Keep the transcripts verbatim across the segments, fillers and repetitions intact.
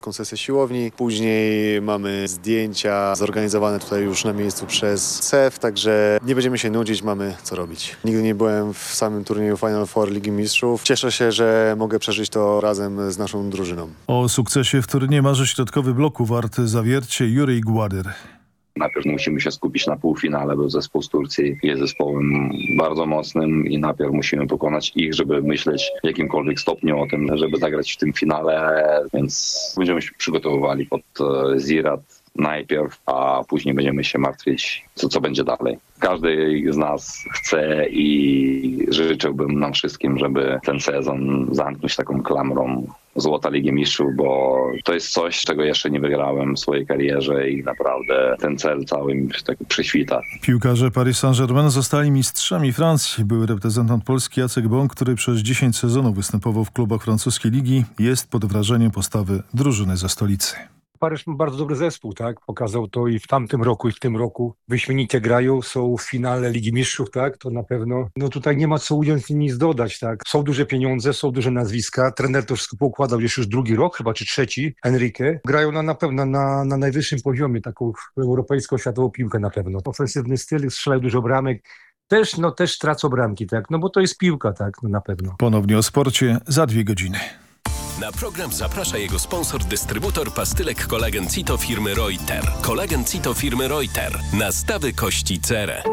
koncesję siłowni. Później mamy zdjęcia zorganizowane tutaj już na miejscu przez C E F, także nie będziemy się nudzić, mamy co robić. Nigdy nie byłem w samym turnieju Final Four Ligi Mistrzów. Cieszę się, że mogę przeżyć to razem z naszą drużyną. O sukcesie w turnieju marzy środkowy bloku warty Zawiercie Jurij Gładyr. Najpierw musimy się skupić na półfinale, bo zespół z Turcji jest zespołem bardzo mocnym i najpierw musimy pokonać ich, żeby myśleć w jakimkolwiek stopniu o tym, żeby zagrać w tym finale, więc będziemy się przygotowywali pod Zirat najpierw, a później będziemy się martwić, co, co będzie dalej. Każdy z nas chce i życzyłbym nam wszystkim, żeby ten sezon zamknąć taką klamrą Złota Ligi Mistrzów, bo to jest coś, czego jeszcze nie wygrałem w swojej karierze i naprawdę ten cel cały mi tak przyświta. Piłkarze Paris Saint-Germain zostali mistrzami Francji. Były reprezentant Polski Jacek Bąk, który przez dziesięć sezonów występował w klubach francuskiej ligi, jest pod wrażeniem postawy drużyny ze stolicy. Paryż ma bardzo dobry zespół, tak? Pokazał to i w tamtym roku, i w tym roku. Wyśmienicie grają, są w finale Ligi Mistrzów, tak? To na pewno. No tutaj nie ma co ująć i nic dodać, tak? Są duże pieniądze, są duże nazwiska. Trener to wszystko poukładał już już drugi rok, chyba czy trzeci, Enrique. Grają na, na pewno na, na najwyższym poziomie, taką europejską, światową piłkę na pewno. Ofensywny styl, strzelają dużo bramek. Też, no też tracą bramki, tak? No bo to jest piłka, tak? No na pewno. Ponownie o sporcie za dwie godziny. Na program zaprasza jego sponsor, dystrybutor pastylek Kolagen Cito firmy Reuter. Kolagen Cito firmy Reuter. Nastawy kości cerę.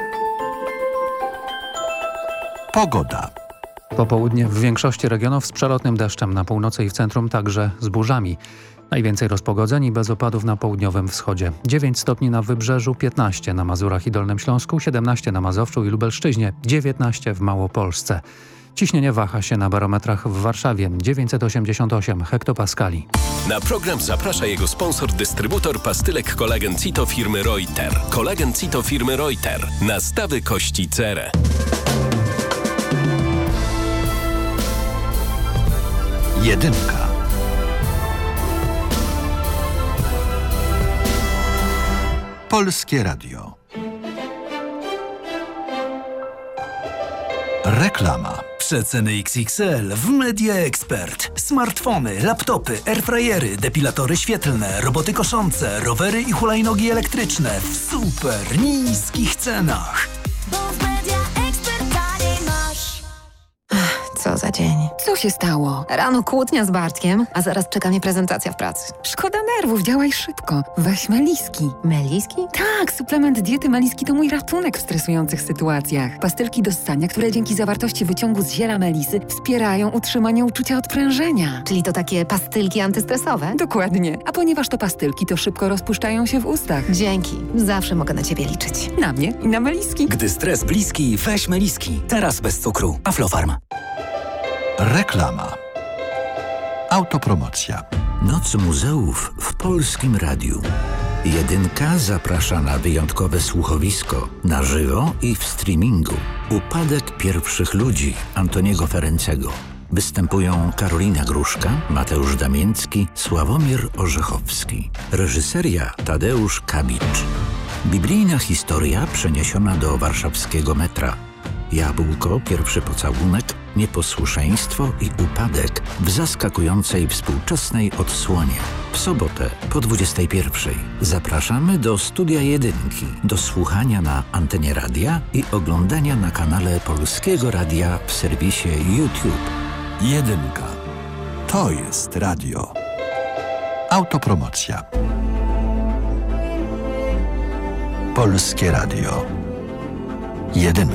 Pogoda. Popołudnie w większości regionów z przelotnym deszczem, na północy i w centrum także z burzami. Najwięcej rozpogodzeń i bez opadów na południowym wschodzie. dziewięć stopni na Wybrzeżu, piętnaście na Mazurach i Dolnym Śląsku, siedemnaście na Mazowszu i Lubelszczyźnie, dziewiętnaście w Małopolsce. Ciśnienie waha się na barometrach w Warszawie dziewięćset osiemdziesiąt osiem hektopaskali. Na program zaprasza jego sponsor, dystrybutor pastylek Kolagen Cito firmy Reuter. Kolagen Cito firmy Reuter. Nastawy kości cerę. Jedynka. Polskie Radio. Reklama. Przeceny X X L w Media Expert. Smartfony, laptopy, airfryery, depilatory świetlne, roboty koszące, rowery i hulajnogi elektryczne w super niskich cenach. Bo w Media Expert taniej masz. Co za dzień. Co się stało? Rano kłótnia z Bartkiem, a zaraz czeka mnie prezentacja w pracy. Szkoda nerwów, działaj szybko. Weź Meliski. Meliski? Tak, suplement diety Meliski to mój ratunek w stresujących sytuacjach. Pastylki do ssania, które dzięki zawartości wyciągu z ziela melisy wspierają utrzymanie uczucia odprężenia. Czyli to takie pastylki antystresowe? Dokładnie. A ponieważ to pastylki, to szybko rozpuszczają się w ustach. Dzięki. Zawsze mogę na ciebie liczyć. Na mnie i na Meliski. Gdy stres bliski, weź Meliski. Teraz bez cukru. Aflofarm. Reklama. Autopromocja. Noc muzeów w Polskim Radiu. Jedynka zaprasza na wyjątkowe słuchowisko na żywo i w streamingu. Upadek pierwszych ludzi Antoniego Ferencego. Występują Karolina Gruszka, Mateusz Damięcki, Sławomir Orzechowski. Reżyseria Tadeusz Kabicz. Biblijna historia przeniesiona do warszawskiego metra. Jabłko, pierwszy pocałunek, nieposłuszeństwo i upadek w zaskakującej współczesnej odsłonie. W sobotę po dwudziestej pierwszej zapraszamy do Studia Jedynki, do słuchania na antenie radia i oglądania na kanale Polskiego Radia w serwisie YouTube. Jedynka. To jest radio. Autopromocja. Polskie Radio. Jedynka.